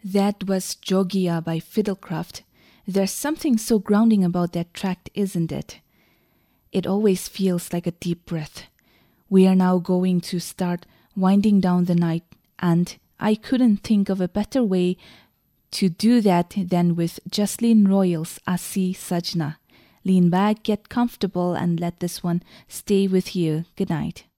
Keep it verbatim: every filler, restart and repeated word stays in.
That was Jogia by Fiddlecraft. There's something so grounding about that track, isn't it? It always feels like a deep breath. We are now going to start winding down the night, and I couldn't think of a better way to do that than with Jasleen Royal's Asi Sajna. Lean back, get comfortable, and let this one stay with you. Good night.